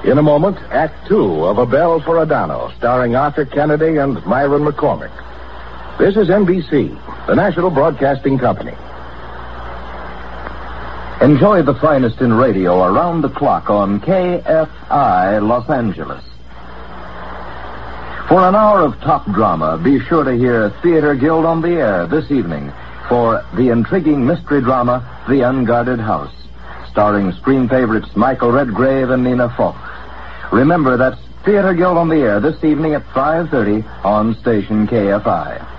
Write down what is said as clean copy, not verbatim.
In a moment, Act Two of A Bell for Adano, starring Arthur Kennedy and Myron McCormick. This is NBC, the National Broadcasting Company. Enjoy the finest in radio around the clock on KFI Los Angeles. For an hour of top drama, be sure to hear Theater Guild on the Air this evening for the intriguing mystery drama, The Unguarded House, starring screen favorites Michael Redgrave and Nina Foch. Remember, that's Theater Guild on the Air this evening at 5:30 on station KFI.